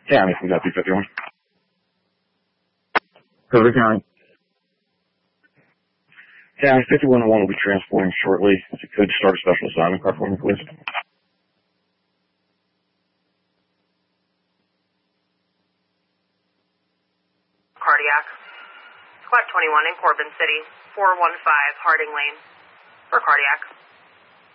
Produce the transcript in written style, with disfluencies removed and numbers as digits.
County from Deputy 51. Coder County. County 5101 will be transporting shortly. If you could start a special assignment car for me, please. Cardiac. Squad 21 in Corbin City, 415 Harding Lane. For cardiac.